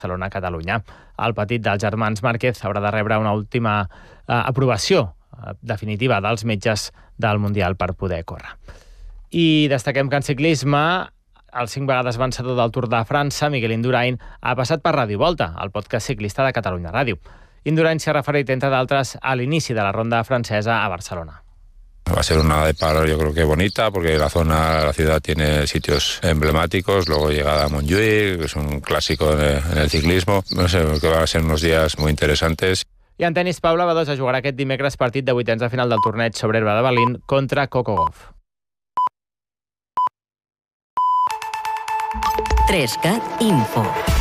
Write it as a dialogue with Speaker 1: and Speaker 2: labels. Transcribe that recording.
Speaker 1: Barcelona-Catalunya. El petit dels germans Márquez haurà de rebre una última aprovació definitiva dels metges del Mundial per poder córrer. I destaquem que en ciclisme el 5 vegades vencedor del Tour de França, Miguel Indurain, ha passat per Radio Volta, el podcast ciclista de Catalunya Ràdio. Indurain s'ha referit, entre d'altres, a l'inici de la ronda francesa a Barcelona.
Speaker 2: Va a ser una de par, yo creo que bonita, porque la ciudad tiene sitios emblemáticos, luego llegada a Montjuïc, que es un clásico en el ciclismo. No sé, creo que van a ser unos días muy interesantes.
Speaker 1: I en tenis, Paula Badosa jugarà aquest dimecres partit de vuitens de final del torneig sobre herba de Berlín contra Coco Gauff.
Speaker 3: 3CAT Info.